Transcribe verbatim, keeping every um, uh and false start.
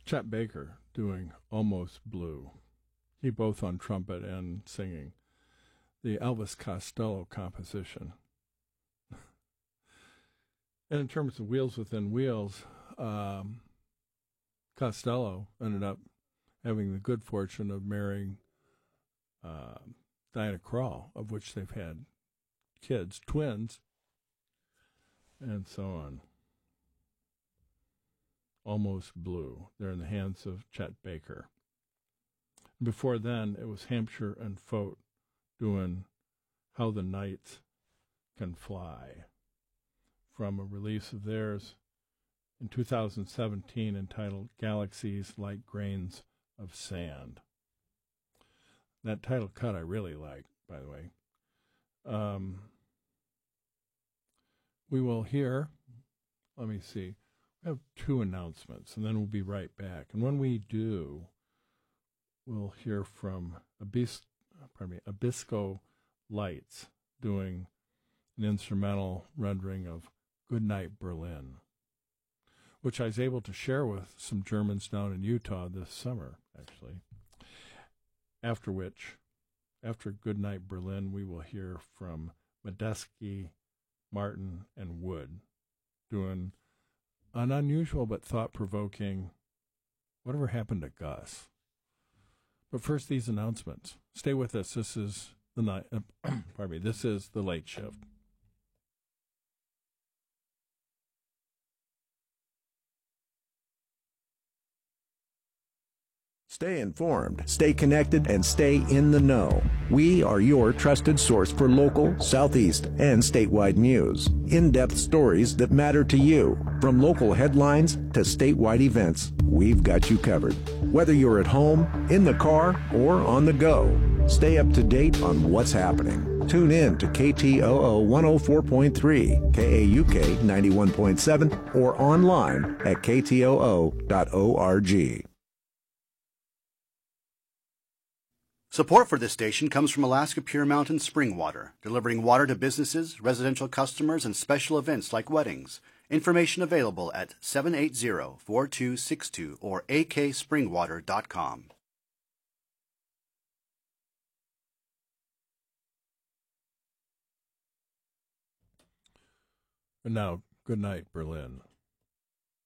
Chet Baker doing Almost Blue. He both on trumpet and singing. The Elvis Costello composition. And in terms of Wheels Within Wheels, um, Costello ended up having the good fortune of marrying uh, Diana Krall, of which they've had kids, twins, and so on. Almost Blue. They're in the hands of Chet Baker. Before then, it was Hampshire and Fote doing How the Night Can Fly, from a release of theirs in two thousand seventeen entitled Galaxies Like Grains of Sand. That title cut I really like, by the way. Um, we will hear, let me see, we have two announcements, and then we'll be right back. And when we do, we'll hear from Abis, pardon me, Abisco Lights doing an instrumental rendering of Goodnight Berlin, which I was able to share with some Germans down in Utah this summer, actually. After which, after Goodnight Berlin, we will hear from Medeski, Martin, and Wood doing an unusual but thought-provoking Whatever Happened to Gus. But first, these announcements. Stay with us. This is the night. Uh, pardon me. This is the Late Shift. Stay informed, stay connected, and stay in the know. We are your trusted source for local, Southeast, and statewide news. In-depth stories that matter to you. From local headlines to statewide events, we've got you covered. Whether you're at home, in the car, or on the go, stay up to date on what's happening. Tune in to K T O O one oh four point three, K A U K ninety-one point seven, or online at K T O O dot org. Support for this station comes from Alaska Pure Mountain Spring Water, delivering water to businesses, residential customers, and special events like weddings. Information available at seven eight zero, four two six two or a k spring water dot com. And now, Goodnight Berlin.